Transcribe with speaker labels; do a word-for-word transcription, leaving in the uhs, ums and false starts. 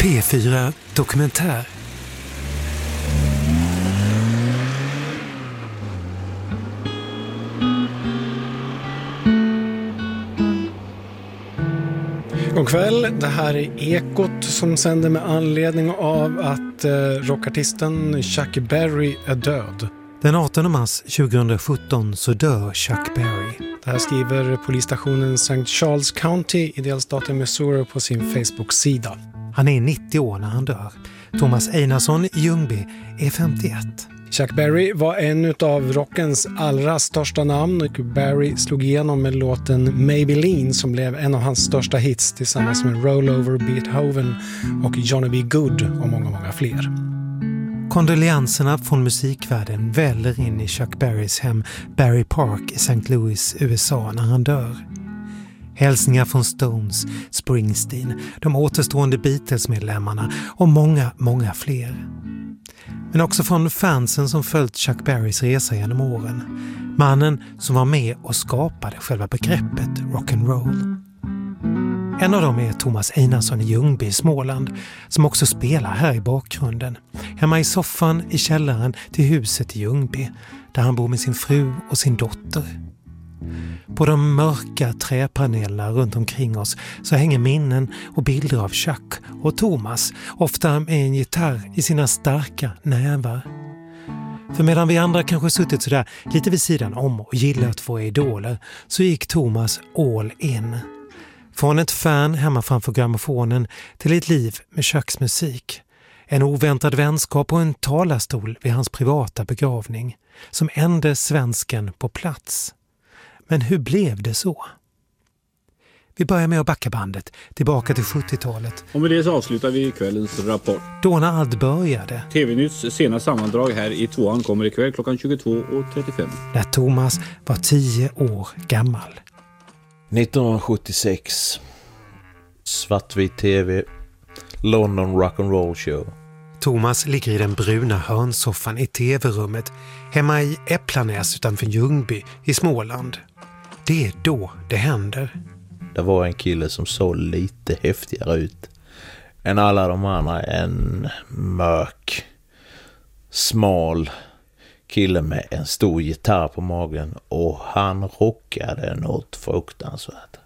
Speaker 1: P fyra Dokumentär.
Speaker 2: God kväll, det här är Ekot som sänder med anledning av att eh, rockartisten Chuck Berry är död.
Speaker 1: Den artonde mars tjugosjutton så dör Chuck Berry.
Speaker 2: Det här skriver polisstationen Saint Charles County i delstaten Missouri på sin Facebook-sida.
Speaker 1: Han är nittio år när han dör. Thomas Einarsson i Ljungby är femtioett.
Speaker 2: Chuck Berry var en av rockens allra största namn och Berry slog igenom med låten Maybelline som blev en av hans största hits tillsammans med Rollover Beethoven och Johnny B. Good och många, många fler.
Speaker 1: Kondolenserna från musikvärlden väller in i Chuck Berrys hem Berry Park i Saint Louis, U S A när han dör. Hälsningar från Stones, Springsteen, de återstående Beatles-medlemmarna och många, många fler. Men också från fansen som följt Chuck Berrys resa genom åren. Mannen som var med och skapade själva begreppet rock'n'roll. En av dem är Thomas Einarsson i Ljungby i Småland som också spelar här i bakgrunden. Hemma i soffan i källaren till huset i Ljungby där han bor med sin fru och sin dotter. På de mörka träpanelerna runt omkring oss så hänger minnen och bilder av Chuck och Thomas, ofta med en gitarr i sina starka nävar. För medan vi andra kanske suttit sådär lite vid sidan om och gillat våra idoler så gick Thomas all in. Från ett fan hemma framför grammofonen till ett liv med Chucks musik. En oväntad vänskap och en talarstol vid hans privata begravning. Som enda svensken på plats. Men hur blev det så? Vi börjar med att backa bandet tillbaka till sjuttiotalet.
Speaker 3: Och med det så avslutar vi kvällens rapport.
Speaker 1: Då när allt började.
Speaker 3: T V-nytts sena sammandrag här i tvåan kommer ikväll klockan tjugotvå och trettiofem.
Speaker 1: När Thomas var tio år gammal.
Speaker 4: nittonhundrasjuttiosex. Svartvit tv. London Rock'n'Roll Show.
Speaker 1: Thomas ligger i den bruna hörnsoffan i tv-rummet hemma i Äpplanäs utanför Ljungby i Småland. Det är då det händer.
Speaker 4: Det var en kille som såg lite häftigare ut än alla de andra. En mörk, smal kille med en stor gitarr på magen och han rockade något fruktansvärt.